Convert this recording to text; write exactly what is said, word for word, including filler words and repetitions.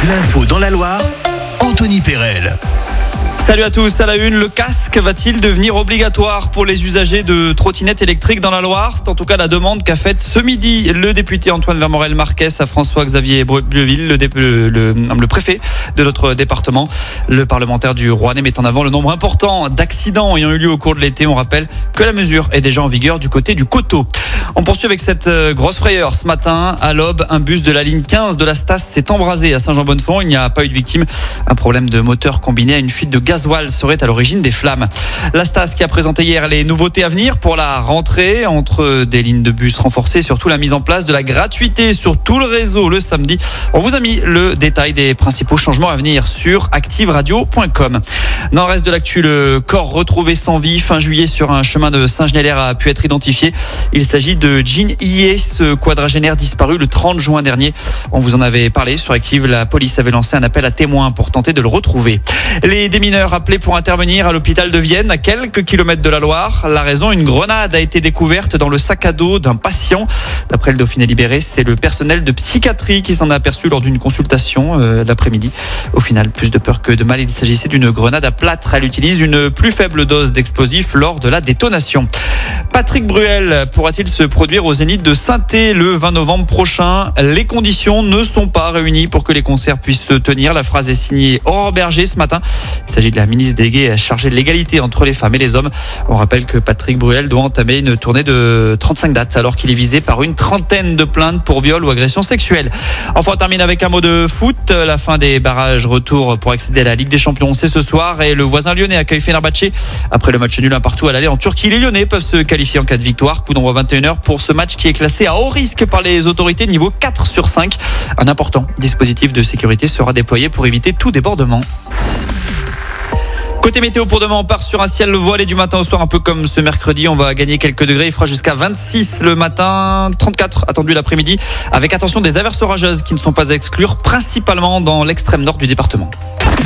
L'info dans la Loire, Anthony Perel. Salut à tous, à la une, le casque va-t-il devenir obligatoire pour les usagers de trottinettes électriques dans la Loire? C'est en tout cas la demande qu'a faite ce midi le député Antoine Vermorel-Marquez à François-Xavier Bleville, le, dé- le, le, le préfet de notre département. Le parlementaire du Rouennais met en avant le nombre important d'accidents ayant eu lieu au cours de l'été. On rappelle que la mesure est déjà en vigueur du côté du Coteau. On poursuit avec cette grosse frayeur. Ce matin, à l'aube, un bus de la ligne quinze de la Stas s'est embrasé à Saint-Jean-Bonnefond. Il n'y a pas eu de victime. Un problème de moteur combiné à une fuite de gasoil serait à l'origine des flammes. La Stas qui a présenté hier les nouveautés à venir pour la rentrée, entre des lignes de bus renforcées, surtout la mise en place de la gratuité sur tout le réseau le samedi. On vous a mis le détail des principaux changements à venir sur active radio point com. Dans le reste de l'actu, le corps retrouvé sans vie fin juillet sur un chemin de Saint-Genélaire a pu être identifié. Il s'agit de Jean Ié, ce quadragénaire disparu le trente juin dernier. On vous en avait parlé sur Active. La police avait lancé un appel à témoins pour tenter de le retrouver. Les démineurs appelés pour intervenir à l'hôpital de Vienne, à quelques kilomètres de la Loire. La raison, une grenade a été découverte dans le sac à dos d'un patient. D'après le Dauphiné Libéré, c'est le personnel de psychiatrie qui s'en est aperçu lors d'une consultation euh, l'après-midi. Au final, plus de peur que de mal, il s'agissait d'une grenade à plâtre. Elle utilise une plus faible dose d'explosif lors de la détonation. Patrick Bruel pourra-t-il se produire au Zénith de Saint-Thé le vingt novembre prochain? Les conditions ne sont pas réunies pour que les concerts puissent se tenir. La phrase est signée Aurore Berger ce matin. Il s'agit de la ministre déléguée chargée de l'égalité entre les femmes et les hommes. On rappelle que Patrick Bruel doit entamer une tournée de trente-cinq dates alors qu'il est visé par une trentaine de plaintes pour viol ou agression sexuelle. Enfin, on termine avec un mot de foot. La fin des barrages retour pour accéder à la Ligue des Champions, c'est ce soir et le voisin lyonnais accueille Fenerbahçe. Après le match nul un partout à l'aller en Turquie, les Lyonnais peuvent se qualifier en cas de victoire. Coup d'envoi vingt et une heures pour ce match qui est classé à haut risque par les autorités niveau quatre sur cinq. Un important dispositif de sécurité sera déployé pour éviter tout débordement. Côté météo pour demain, on part sur un ciel voilé du matin au soir, un peu comme ce mercredi. On va gagner quelques degrés. Il fera jusqu'à vingt-six le matin, trente-quatre attendu l'après-midi, avec attention des averses orageuses qui ne sont pas à exclure, principalement dans l'extrême nord du département.